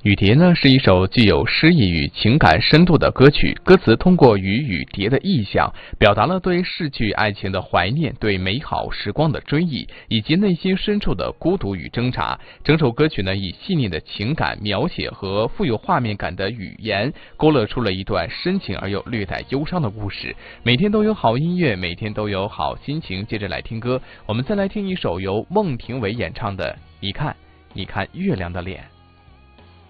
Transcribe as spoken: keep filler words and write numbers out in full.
雨蝶呢是一首具有诗意与情感深度的歌曲，歌词通过雨与蝶的意象，表达了对逝去爱情的怀念、对美好时光的追忆，以及内心深处的孤独与挣扎。整首歌曲呢以细腻的情感描写和富有画面感的语言，勾勒出了一段深情而又略带忧伤的故事。每天都有好音乐，每天都有好心情。接着来听歌，我们再来听一首由孟庭苇演唱的《你看，你看月亮的脸》。